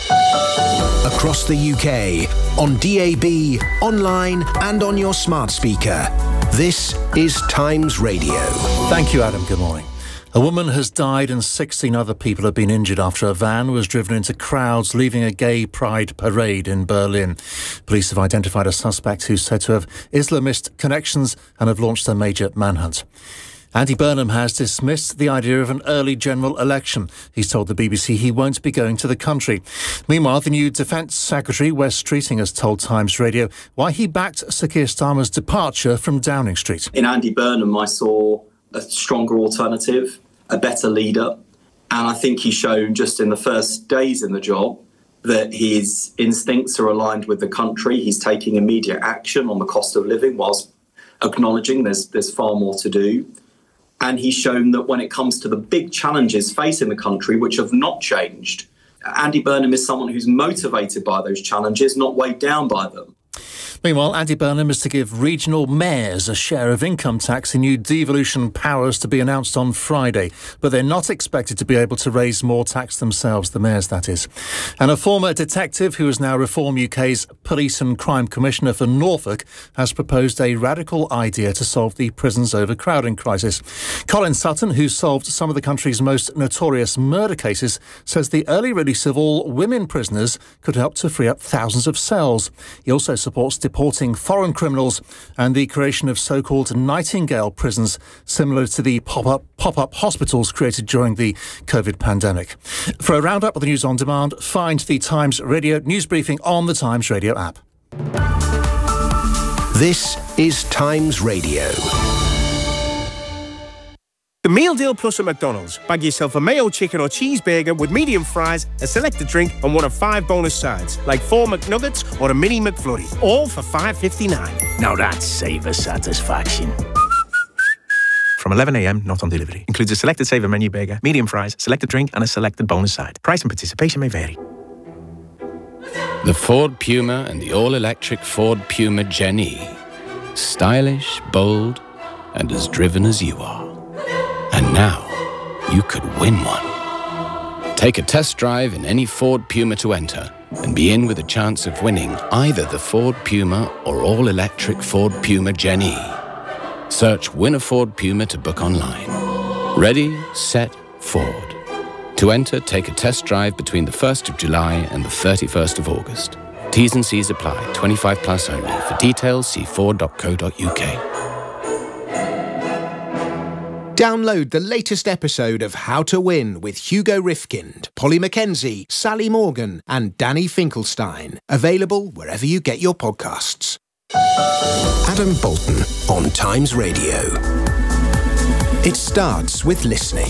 Across the UK, on DAB, online and on your smart speaker. This is Times Radio. Thank you, Adam. Good morning. A woman has died and 16 other people have been injured after a van was driven into crowds leaving a gay pride parade in Berlin. Police have identified a suspect who's said to have Islamist connections and have launched a major manhunt. Andy Burnham has dismissed the idea of an early general election. He's told the BBC he won't be going to the country. Meanwhile, the new Defence Secretary, Wes Streeting, has told Times Radio why he backed Sir Keir Starmer's departure from Downing Street. In Andy Burnham, I saw a stronger alternative, a better leader. And I think he's shown just in the first days in the job that his instincts are aligned with the country. He's taking immediate action on the cost of living whilst acknowledging there's far more to do. And he's shown that when it comes to the big challenges facing the country, which have not changed, Andy Burnham is someone who's motivated by those challenges, not weighed down by them. Meanwhile, Andy Burnham is to give regional mayors a share of income tax in new devolution powers to be announced on Friday. But they're not expected to be able to raise more tax themselves, the mayors, that is. And a former detective who is now Reform UK's Police and Crime Commissioner for Norfolk has proposed a radical idea to solve the prison's overcrowding crisis. Colin Sutton, who solved some of the country's most notorious murder cases, says the early release of all women prisoners could help to free up thousands of cells. He also supports deporting foreign criminals and the creation of so-called Nightingale prisons, similar to the pop-up hospitals created during the COVID pandemic. For a roundup of the news on demand, find the Times Radio news briefing on the Times Radio app. This is Times Radio. The Meal Deal Plus at McDonald's. Bag yourself a mayo chicken or cheeseburger with medium fries, a selected drink and one of 5 bonus sides, like 4 McNuggets or a mini McFlurry, all for $5.59. Now that's saver satisfaction. From 11 a.m, not on delivery. Includes a selected saver menu burger, medium fries, selected drink and a selected bonus side. Price and participation may vary. The Ford Puma and the all-electric Ford Puma Gen-E. Stylish, bold and as driven as you are. And now, you could win one. Take a test drive in any Ford Puma to enter and be in with a chance of winning either the Ford Puma or all-electric Ford Puma Gen-E. Search Win a Ford Puma to book online. Ready, set, Ford. To enter, take a test drive between the 1st of July and the 31st of August. T's and C's apply. 25 plus only. For details, see ford.co.uk. Download the latest episode of How to Win with Hugo Rifkind, Polly Mackenzie, Sally Morgan and Danny Finkelstein. Available wherever you get your podcasts. Adam Bolton on Times Radio. It starts with listening.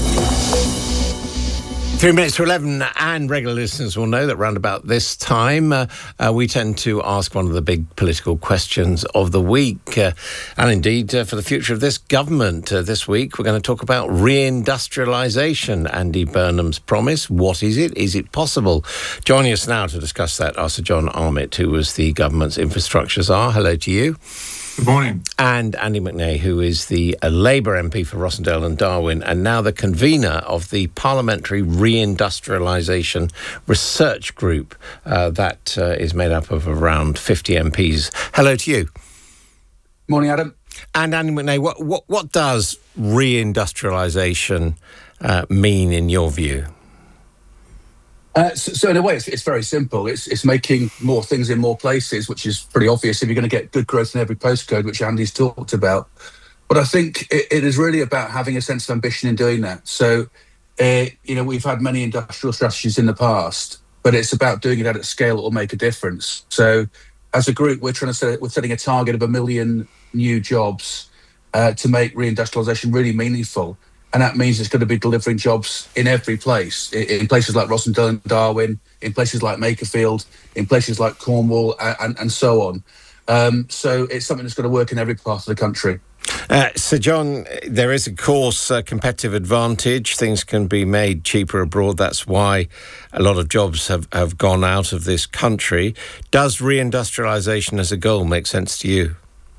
3 minutes to 11, and regular listeners will know that round about this time we tend to ask one of the big political questions of the week. And indeed, for the future of this government, this week we're going to talk about reindustrialisation. Andy Burnham's promise. What is it? Is it possible? Joining us now to discuss that are Sir John Armitt, who was the government's infrastructure czar. Hello to you. Good morning. And Andy McNay, who is the Labour MP for Rossendale and Darwin, and now the convener of the Parliamentary Reindustrialisation Research Group that is made up of around 50 MPs. Hello to you. Morning, Adam. And Andy McNay, what does reindustrialisation mean in your view? So in a way, it's very simple. It's making more things in more places, which is pretty obvious if you're going to get good growth in every postcode, which Andy's talked about. But I think it is really about having a sense of ambition in doing that. So, we've had many industrial strategies in the past, but it's about doing it at a scale that will make a difference. So as a group, we're setting a target of 1 million new jobs to make reindustrialisation really meaningful. And that means it's going to be delivering jobs in every place, in places like Rossendale and Darwin, in places like Makerfield, in places like Cornwall, and so on. So it's something that's got to work in every part of the country. Sir John, there is, of course, a competitive advantage. Things can be made cheaper abroad. That's why a lot of jobs have gone out of this country. Does reindustrialisation as a goal make sense to you?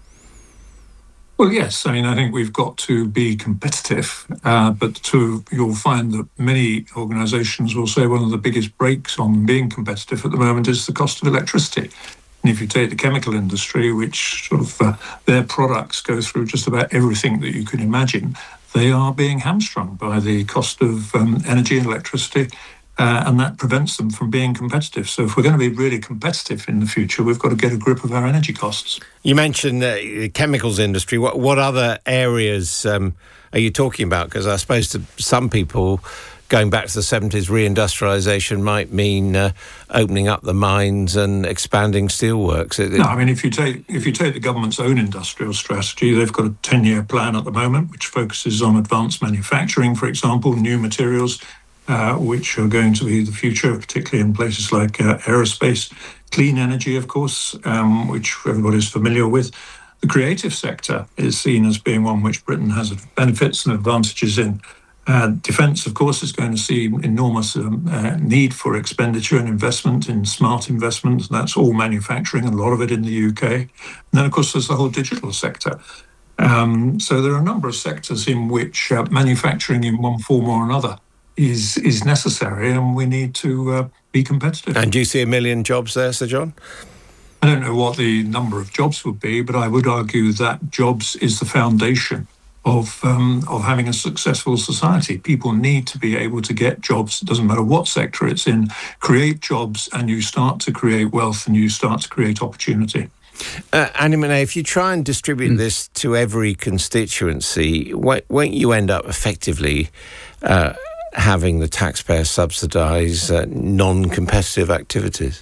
Well, yes. I mean, I think we've got to be competitive, but you'll find that many organisations will say one of the biggest brakes on being competitive at the moment is the cost of electricity. And if you take the chemical industry, which sort of their products go through just about everything that you can imagine, they are being hamstrung by the cost of energy and electricity, and that prevents them from being competitive. So if we're going to be really competitive in the future, we've got to get a grip of our energy costs. You mentioned the chemicals industry. What other areas are you talking about? Because I suppose to some people, going back to the 70s, reindustrialisation might mean opening up the mines and expanding steelworks. No, I mean, if you take the government's own industrial strategy, they've got a 10-year plan at the moment which focuses on advanced manufacturing, for example, new materials, which are going to be the future, particularly in places like aerospace, clean energy, of course, which everybody's familiar with. The creative sector is seen as being one which Britain has benefits and advantages in. Defence, of course, is going to see enormous need for expenditure and investment in smart investment. That's all manufacturing, a lot of it in the UK. And then, of course, there's the whole digital sector. So there are a number of sectors in which manufacturing in one form or another is necessary, and we need to be competitive. And do you see 1 million jobs there, Sir John? I don't know what the number of jobs would be, but I would argue that jobs is the foundation of having a successful society. People need to be able to get jobs. It doesn't matter what sector it's in. Create jobs, and you start to create wealth, and you start to create opportunity. Andy Murnay, if you try and distribute this to every constituency, won't you end up effectively having the taxpayer subsidise non-competitive activities?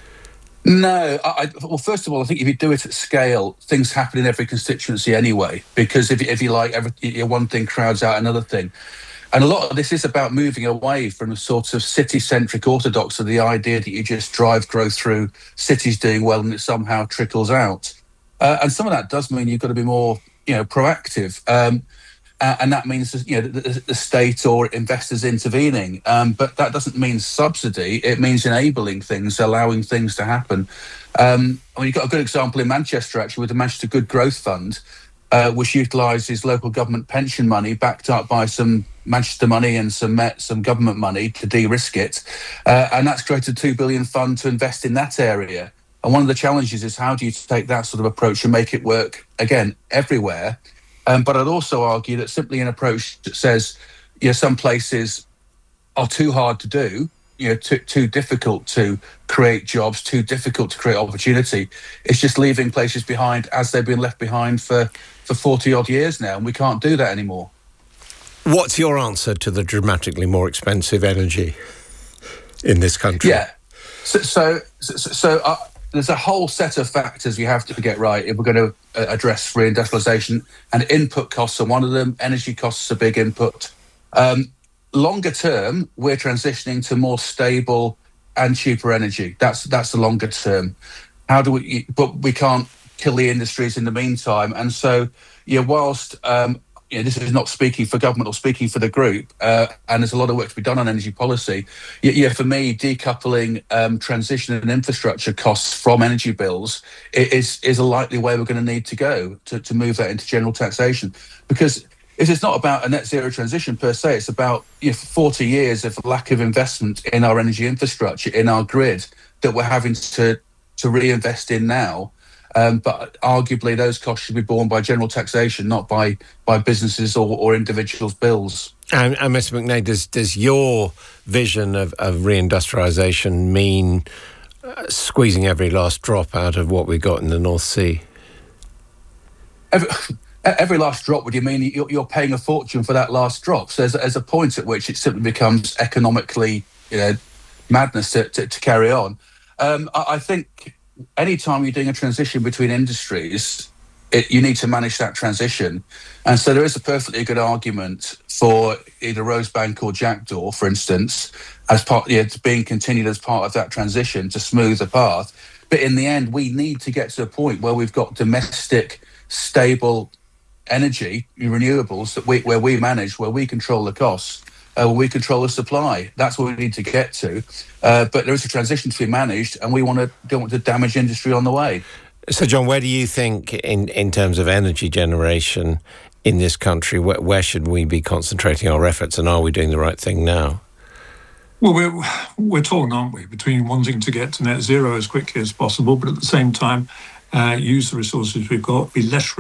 No. Well, first of all, I think if you do it at scale, things happen in every constituency anyway, because if you like, one thing crowds out another thing. And a lot of this is about moving away from a sort of city-centric orthodox of the idea that you just drive growth through cities doing well and it somehow trickles out. And some of that does mean you've got to be more, proactive. And that means, the state or investors intervening. But that doesn't mean subsidy. It means enabling things, allowing things to happen. You've got a good example in Manchester, actually, with the Manchester Good Growth Fund, which utilises local government pension money backed up by some Manchester money and some government money to de-risk it. And that's created a £2 billion fund to invest in that area. And one of the challenges is how do you take that sort of approach and make it work, again, everywhere? But I'd also argue that simply an approach that says, some places are too hard to do, too difficult to create jobs, too difficult to create opportunity. It's just leaving places behind as they've been left behind for 40 odd years now, and we can't do that anymore. What's your answer to the dramatically more expensive energy in this country? Yeah. So there's a whole set of factors you have to get right if we're going to address reindustrialisation, and input costs are one of them. Energy costs are a big input. Longer term, we're transitioning to more stable and cheaper energy. That's the longer term. But we can't kill the industries in the meantime. And so, whilst this is not speaking for government or speaking for the group, and there's a lot of work to be done on energy policy. For me, decoupling transition and infrastructure costs from energy bills is a likely way we're going to need to go to move that into general taxation. Because it's not about a net zero transition per se. It's about 40 years of lack of investment in our energy infrastructure, in our grid, that we're having to reinvest in now. But arguably those costs should be borne by general taxation, not by businesses or individuals' bills. And Mr Murnay, does your vision of reindustrialisation mean squeezing every last drop out of what we got in the North Sea? Every last drop, what do you mean? You're paying a fortune for that last drop. So there's a point at which it simply becomes economically madness to carry on. I think any time you're doing a transition between industries, you need to manage that transition. And so there is a perfectly good argument for either Rosebank or Jackdaw, for instance, as part, being continued as part of that transition to smooth the path. But in the end, we need to get to a point where we've got domestic, stable energy, renewables, where we manage, where we control the costs, where we control the supply. That's what we need to get to. But there is a transition to be managed, and we don't want to damage industry on the way. So, John, where do you think, in terms of energy generation in this country, where should we be concentrating our efforts, and are we doing the right thing now? Well, we're torn, aren't we, between wanting to get to net zero as quickly as possible, but at the same time, use the resources we've got, be less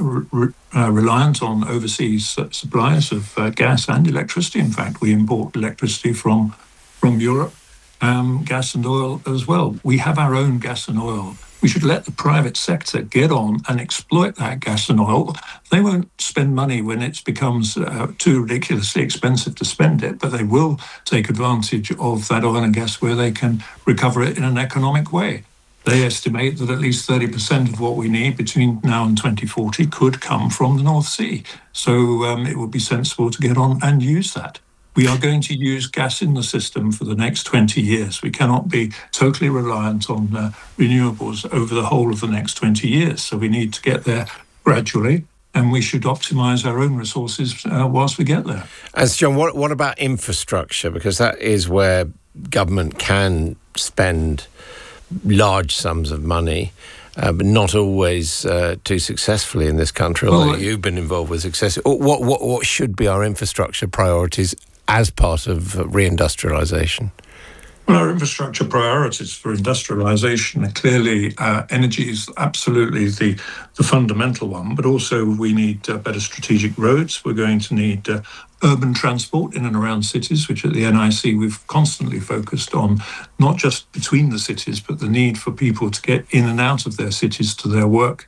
reliant on overseas supplies of gas and electricity. In fact, we import electricity from Europe, gas and oil as well. We have our own gas and oil. We should let the private sector get on and exploit that gas and oil. They won't spend money when it becomes too ridiculously expensive to spend it, but they will take advantage of that oil and gas where they can recover it in an economic way. They estimate that at least 30% of what we need between now and 2040 could come from the North Sea. So it would be sensible to get on and use that. We are going to use gas in the system for the next 20 years. We cannot be totally reliant on renewables over the whole of the next 20 years. So we need to get there gradually, and we should optimise our own resources whilst we get there. And John, what about infrastructure? Because that is where government can spend large sums of money, but not always too successfully in this country, although you've been involved with success. What should be our infrastructure priorities as part of reindustrialisation? Well, our infrastructure priorities for industrialisation are clearly energy is absolutely the fundamental one, but also we need better strategic roads. We're going to need urban transport in and around cities, which at the NIC we've constantly focused on, not just between the cities, but the need for people to get in and out of their cities to their work.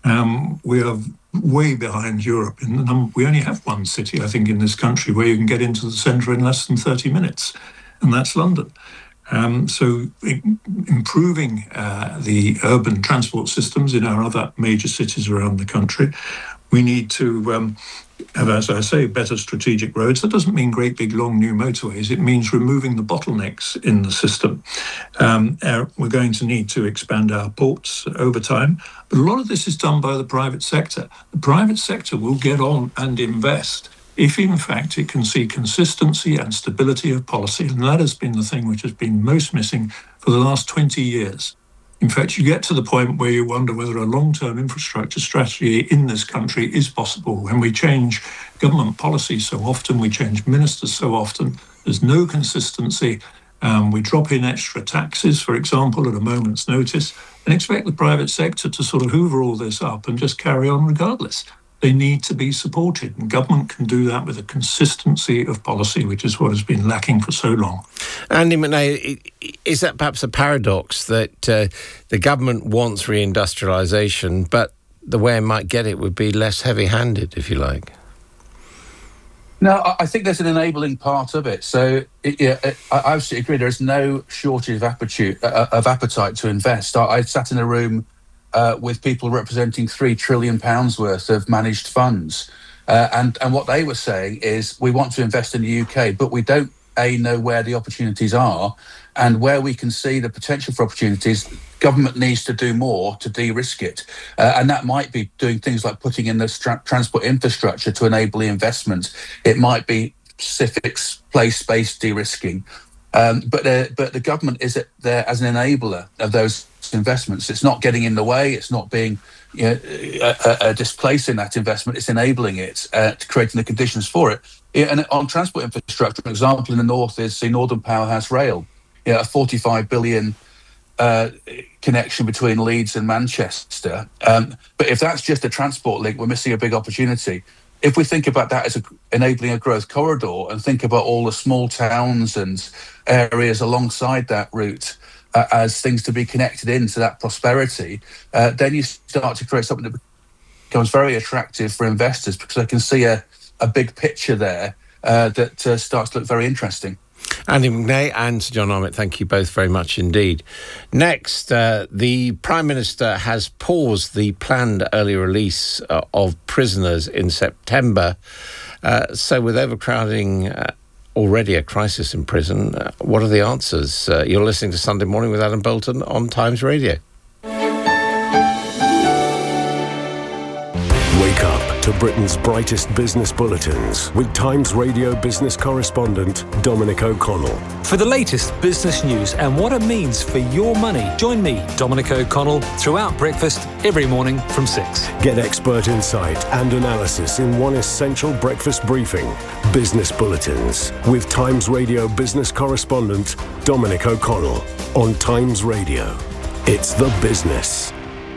We are way behind Europe. We only have one city, I think, in this country where you can get into the centre in less than 30 minutes, and that's London. So improving the urban transport systems in our other major cities around the country. We need to have, as I say, better strategic roads. That doesn't mean great big long new motorways. It means removing the bottlenecks in the system. We're going to need to expand our ports over time. But a lot of this is done by the private sector. The private sector will get on and invest if, in fact, it can see consistency and stability of policy. And that has been the thing which has been most missing for the last 20 years. In fact, you get to the point where you wonder whether a long-term infrastructure strategy in this country is possible. When we change government policy so often, we change ministers so often, there's no consistency. We drop in extra taxes, for example, at a moment's notice, and expect the private sector to sort of hoover all this up and just carry on regardless. They need to be supported, and government can do that with a consistency of policy, which is what has been lacking for so long. Andy McNay, is that perhaps a paradox that the government wants reindustrialisation, but the way it might get it would be less heavy-handed, if you like? No, I think there's an enabling part of it. So I absolutely agree. There is no shortage of appetite to invest. I sat in a room with people representing £3 trillion worth of managed funds. And what they were saying is, we want to invest in the UK, but we don't, know where the opportunities are, and where we can see the potential for opportunities, government needs to do more to de-risk it. And that might be doing things like putting in the transport infrastructure to enable the investment. It might be specific place-based de-risking. But the government is there as an enabler of those investments. It's not getting in the way. It's not being displacing that investment. It's enabling it, creating the conditions for it. And on transport infrastructure, an example in the north is the Northern Powerhouse Rail, a 45 billion connection between Leeds and Manchester. But if that's just a transport link, we're missing a big opportunity. If we think about that as enabling a growth corridor, and think about all the small towns and areas alongside that route as things to be connected into that prosperity, then you start to create something that becomes very attractive for investors, because they can see a big picture there that starts to look very interesting. Andy McNay and Sir John Armitt, thank you both very much indeed. Next, the Prime Minister has paused the planned early release of prisoners in September. So with overcrowding already a crisis in prison, what are the answers? You're listening to Sunday Morning with Adam Bolton on Times Radio. Wake up to Britain's brightest business bulletins with Times Radio business correspondent Dominic O'Connell. For the latest business news and what it means for your money, join me, Dominic O'Connell, throughout breakfast every morning from 6. Get expert insight and analysis in one essential breakfast briefing. Business Bulletins with Times Radio business correspondent Dominic O'Connell on Times Radio. It's the business.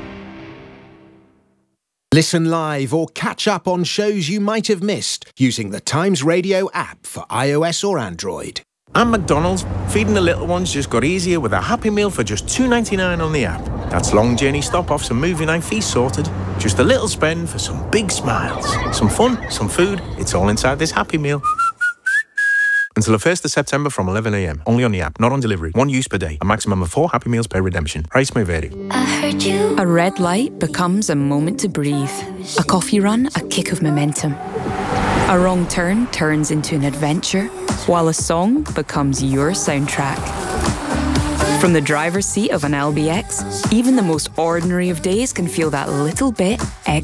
Listen live or catch up on shows you might have missed using the Times Radio app for iOS or Android. And McDonald's, feeding the little ones just got easier with a Happy Meal for just $2.99 on the app. That's long journey stop-offs and movie night feast sorted. Just a little spend for some big smiles. Some fun, some food, it's all inside this Happy Meal. Until the 1st of September from 11 a.m. Only on the app, not on delivery. 1 use per day. A maximum of 4 Happy Meals per redemption. Price may vary. A red light becomes a moment to breathe. A coffee run, a kick of momentum. A wrong turn turns into an adventure, while a song becomes your soundtrack. From the driver's seat of an LBX, even the most ordinary of days can feel that little bit extra.